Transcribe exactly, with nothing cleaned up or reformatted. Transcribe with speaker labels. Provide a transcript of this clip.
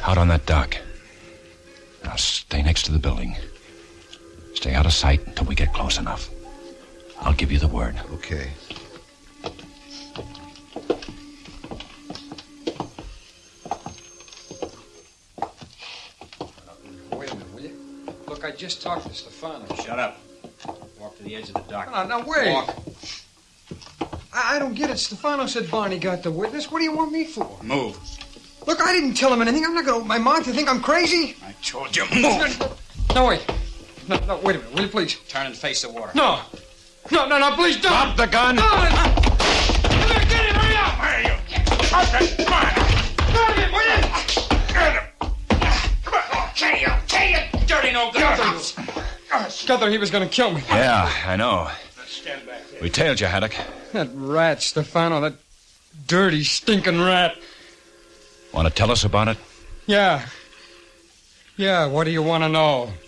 Speaker 1: Out on that dock. Now stay next to the building. Stay out of sight until we get close enough. I'll give you the word.
Speaker 2: Okay.
Speaker 3: Wait a minute, will you? Look, I just talked to Stefano.
Speaker 4: Shut up. Walk to the edge of the dock.
Speaker 3: No, no, wait.
Speaker 4: Walk.
Speaker 3: I, I don't get it. Stefano said Barney got the witness. What do you want me for?
Speaker 4: Move.
Speaker 3: Look, I didn't tell him anything. I'm not going to open my mouth to think I'm crazy.
Speaker 4: I told you, move.
Speaker 3: No, wait. No, no, wait a minute. Will you please?
Speaker 4: Turn and face the water.
Speaker 3: No. No, no, no, please don't.
Speaker 1: Drop the gun.
Speaker 3: No. Come here, get him. Hurry up.
Speaker 4: Where are you? Okay, come on.
Speaker 3: Grab him, will you?
Speaker 4: Get him. Come on. I'll kill you. Kill you. Dirty no good.
Speaker 3: Gunther, he was going to kill me.
Speaker 1: Yeah, I know.
Speaker 4: Stand back there.
Speaker 1: We tailed you, Haddock.
Speaker 3: That rat, Stefano, that dirty, stinking rat.
Speaker 1: Want to tell us about it?
Speaker 3: Yeah. Yeah, what do you want to know?